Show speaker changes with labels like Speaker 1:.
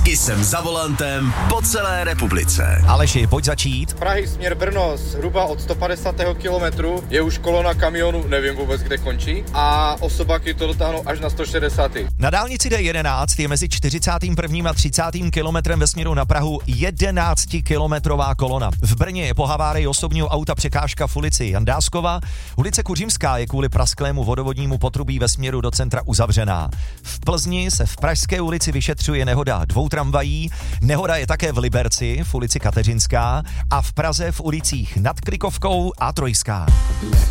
Speaker 1: Jsem za volantem po celé republice.
Speaker 2: Aleši, pojď začít.
Speaker 3: Prahy směr Brno, zhruba od 150. kilometru je už kolona kamionu, nevím vůbec, kde končí, a osobáky to dotáhnou až na 160.
Speaker 2: Na dálnici D11 je mezi 41. a 30. kilometrem ve směru na Prahu 11-kilometrová kolona. V Brně je po havárii osobního auta překážka v ulici Jandáskova. Ulice Kuřimská je kvůli prasklému vodovodnímu potrubí ve směru do centra uzavřená. V Plzni se v Pražské ulici vyšetřuje nehoda 2 tramvají. Nehoda je také v Liberci, v ulici Kateřinská, a v Praze v ulicích Nad Klikovkou a Trojská.